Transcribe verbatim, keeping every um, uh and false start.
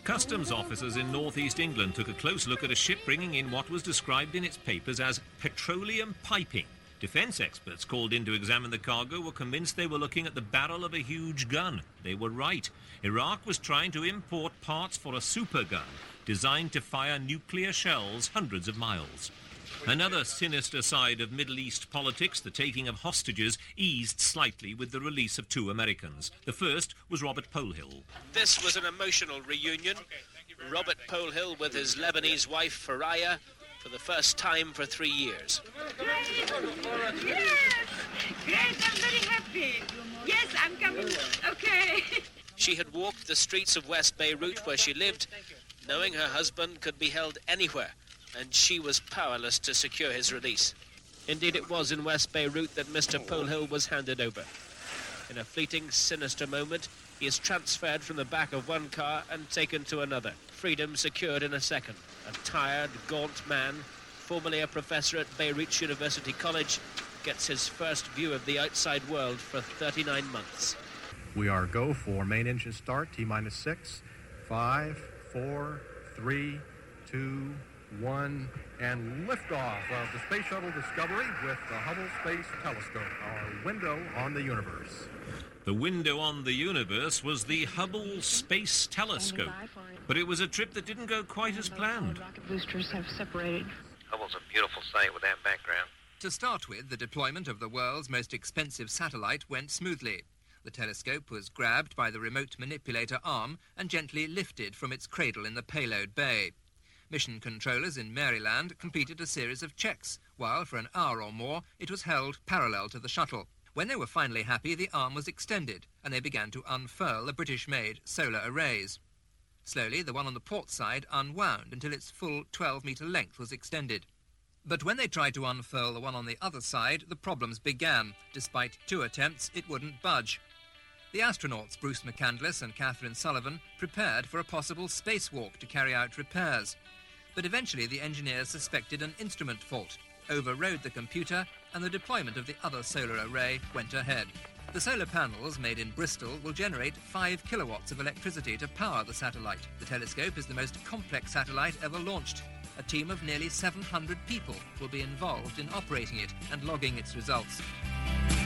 Customs officers in northeast England took a close look at a ship bringing in what was described in its papers as petroleum piping. Defence experts called in to examine the cargo were convinced they were looking at the barrel of a huge gun. They were right. Iraq was trying to import parts for a super gun designed to fire nuclear shells hundreds of miles. Another sinister side of Middle East politics, the taking of hostages, eased slightly with the release of two Americans. The first was Robert Polhill. This was an emotional reunion. Robert Polhill with his Lebanese wife, Faraya, for the first time for three years. Yes, great, I'm very happy. Yes, I'm coming, okay. She had walked the streets of West Beirut where she lived, knowing her husband could be held anywhere, and she was powerless to secure his release. Indeed, it was in West Beirut that Mister Polhill was handed over. In a fleeting, sinister moment, he is transferred from the back of one car and taken to another. Freedom secured in a second. A tired, gaunt man, formerly a professor at Beirut University College, gets his first view of the outside world for thirty-nine months. We are go for main engine start, T-minus six, five, four, three, two, one, and liftoff of the Space Shuttle Discovery with the Hubble Space Telescope, our window on the universe. The window on the universe was the Hubble Space Telescope, but it was a trip that didn't go quite as planned. Rocket boosters have separated. Hubble's a beautiful sight with that background. To start with, the deployment of the world's most expensive satellite went smoothly. The telescope was grabbed by the remote manipulator arm and gently lifted from its cradle in the payload bay. Mission controllers in Maryland completed a series of checks, while for an hour or more it was held parallel to the shuttle. When they were finally happy, the arm was extended, and they began to unfurl the British-made solar arrays. Slowly, the one on the port side unwound until its full twelve-metre length was extended. But when they tried to unfurl the one on the other side, the problems began. Despite two attempts, it wouldn't budge. The astronauts, Bruce McCandless and Catherine Sullivan, prepared for a possible spacewalk to carry out repairs. But eventually the engineers suspected an instrument fault, overrode the computer, and the deployment of the other solar array went ahead. The solar panels, made in Bristol, will generate five kilowatts of electricity to power the satellite. The telescope is the most complex satellite ever launched. A team of nearly seven hundred people will be involved in operating it and logging its results.